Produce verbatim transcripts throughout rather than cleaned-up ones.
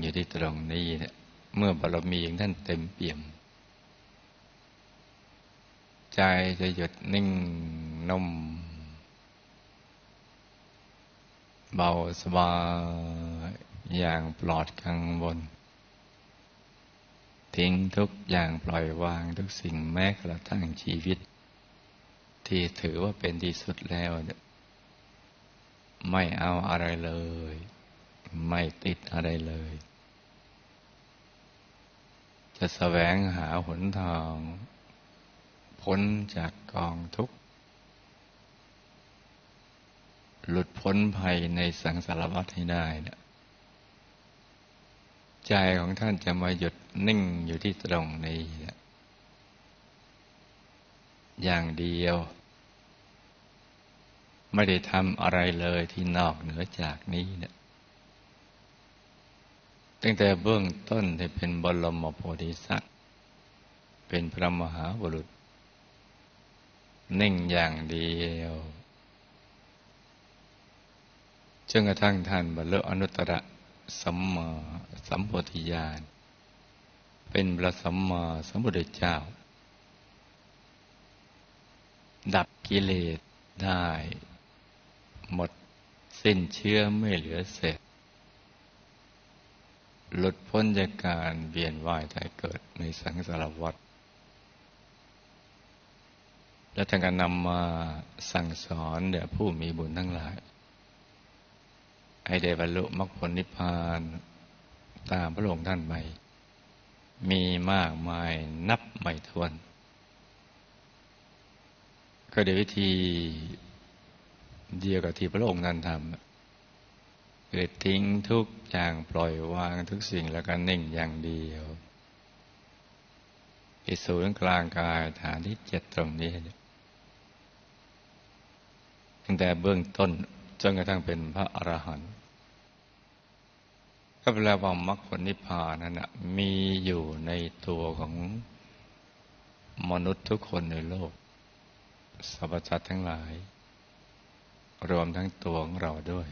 อยู่ที่ตรงนี้เนี่ยเมื่อบารมีของท่านเต็มเปี่ยมใจจะหยุดนิ่งนุ่มเบาสบายอย่างปลอดกังวลทิ้งทุกอย่างปล่อยวางทุกสิ่งแม้กระทั่งชีวิตที่ถือว่าเป็นที่สุดแล้วไม่เอาอะไรเลยไม่ติดอะไรเลยจะแสวงหาหนทางพ้นจากกองทุกข์หลุดพ้นภัยในสังสารวัฏให้ได้เนี่ยใจของท่านจะมาหยุดนิ่งอยู่ที่ตรงนี้อย่างเดียวไม่ได้ทำอะไรเลยที่นอกเหนือจากนี้เนี่ยตั้งแต่เบื้องต้นที่เป็นบรมโพธิสัตว์เป็นพระมหาบุรุษนิ่งอย่างเดียวจนกระทั่งท่านบรรลุอนุตตรสัมมาสัมโพธิญาณเป็นพระสัมมาสัมพุทธเจ้าดับกิเลสได้หมดสิ้นเชื้อไม่เหลือเศษหลุดพ้นจากการเวียนว่ายตายเกิดในสังสารวัฏและท่านก็นำมาสั่งสอนแด่ผู้มีบุญทั้งหลายให้ได้บรรลุมรรคผลนิพพานตามพระองค์ท่านไปมีมากมายนับไม่ถ้วนก็โดยวิธีเดียวกับที่พระองค์ท่านทำคือทิ้งทุกอย่างปล่อยวางทุกสิ่งแล้วก็นิ่งอย่างเดียวที่ศูนย์กลางกายฐานที่เจ็ดตรงนี้ตั้งแต่เบื้องต้นจนกระทั่งเป็นพระอรหันต์ก็แปลว่ามรรคผลนิพพานนั้นนะมีอยู่ในตัวของมนุษย์ทุกคนในโลกสรรพสัตว์ทั้งหลายรวมทั้งตัวของเราด้วย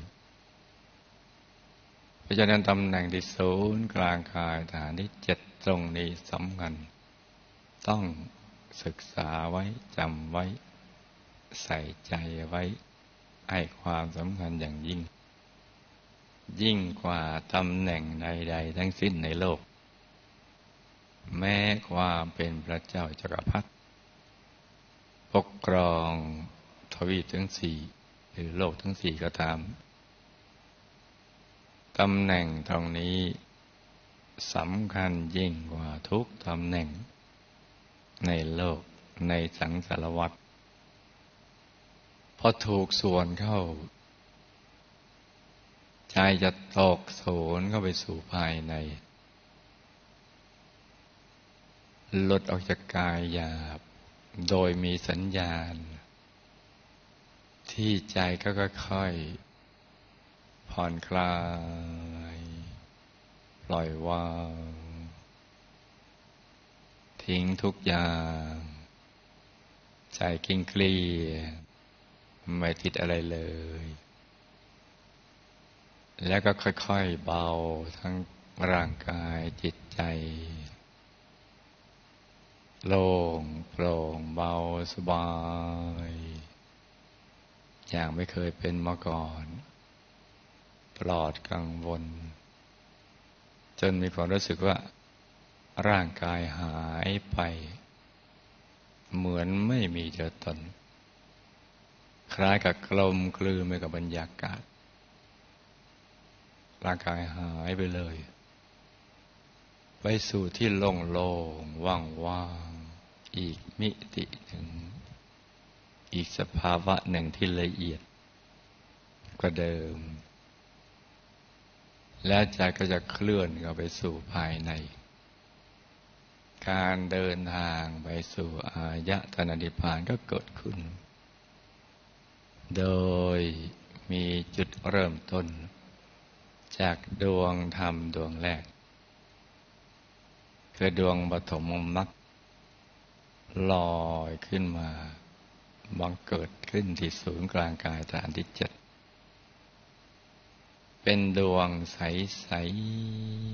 เพราะฉะนั้นตำแหน่งที่ศูนย์กลางกายฐานที่เจ็ดตรงนี้สำคัญต้องศึกษาไว้จำไว้ใส่ใจไว้ให้ความสำคัญอย่างยิ่งยิ่งกว่าตำแหน่งใดๆทั้งสิ้นในโลกแม้ความเป็นพระเจ้าจักรพรรดิปกครองทวีปทั้งสี่หรือโลกทั้งสี่ก็ตามตำแหน่งตรงนี้สำคัญยิ่งกว่าทุกตำแหน่งในโลกในสังสารวัฏพอถูกส่วนเข้าใจจะตกโสนเข้าไปสู่ภายในหลุดออกจากกายหยาบโดยมีสัญญาณที่ใจก็ค่อยๆผ่อนคลายปล่อยวางทิ้งทุกอย่างใจเกลี้ยงเกลี่ยไม่ติดอะไรเลยแล้วก็ค่อยๆเบาทั้งร่างกายจิตใจโล่งโปร่งเบาสบายอย่างไม่เคยเป็นมาก่อนปลอดกังวลจนมีความรู้สึกว่าร่างกายหายไปเหมือนไม่มีตัวตนคล้ายกับกลมกลืนไปกับบรรยากาศร่างกายหายไปเลยไปสู่ที่โล่งๆว่างๆอีกมิติหนึ่งอีกสภาวะหนึ่งที่ละเอียดกว่าเดิมและใจก็จะเคลื่อนเข้าไปสู่ภายในการเดินทางไปสู่อายตนะนิพพานก็เกิดขึ้นโดยมีจุดเริ่มต้นจากดวงธรรมดวงแรกคือดวงปฐมมรรคลอยขึ้นมาบังเกิดขึ้นที่ศูนย์กลางกายฐานที่เจ็ดเป็นดวงใสๆ